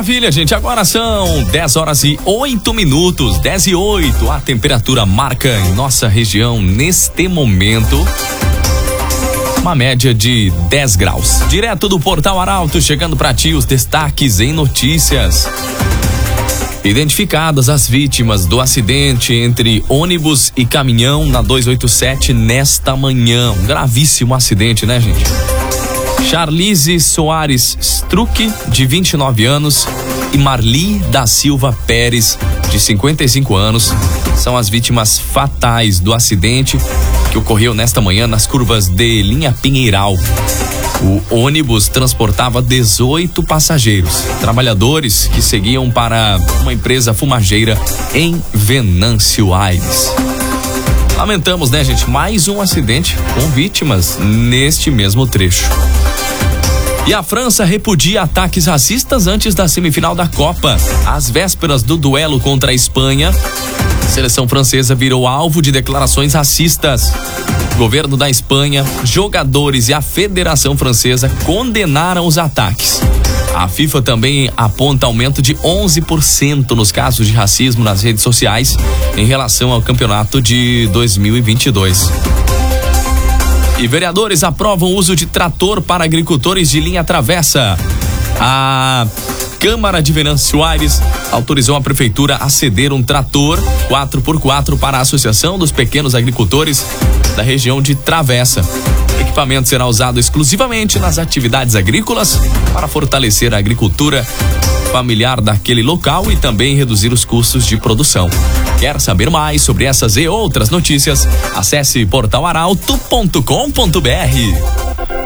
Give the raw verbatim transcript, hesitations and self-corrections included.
Maravilha, gente. Agora são dez horas e oito minutos. dez e oito. A temperatura marca em nossa região neste momento uma média de dez graus. Direto do Portal Arauto, chegando para ti os destaques em notícias. Identificadas as vítimas do acidente entre ônibus e caminhão na duzentos e oitenta e sete nesta manhã. Um gravíssimo acidente, né, gente? Charlize Soares Struck, de vinte e nove anos, e Marli da Silva Pérez, de cinquenta e cinco anos, são as vítimas fatais do acidente que ocorreu nesta manhã nas curvas de linha Pinheiral. O ônibus transportava dezoito passageiros, trabalhadores que seguiam para uma empresa fumageira em Venâncio Aires. Lamentamos, né, gente? Mais um acidente com vítimas neste mesmo trecho. E a França repudia ataques racistas antes da semifinal da Copa. Às vésperas do duelo contra a Espanha, a seleção francesa virou alvo de declarações racistas. O governo da Espanha, jogadores e a Federação Francesa condenaram os ataques. A FIFA também aponta aumento de onze por cento nos casos de racismo nas redes sociais em relação ao campeonato de dois mil e vinte e dois. E vereadores aprovam o uso de trator para agricultores de linha travessa. A Câmara de Venâncio Aires autorizou a prefeitura a ceder um trator quatro por quatro para a Associação dos Pequenos Agricultores da região de Travessa. O equipamento será usado exclusivamente nas atividades agrícolas para fortalecer a agricultura familiar daquele local e também reduzir os custos de produção. Quer saber mais sobre essas e outras notícias? Acesse portal arauto ponto com ponto br.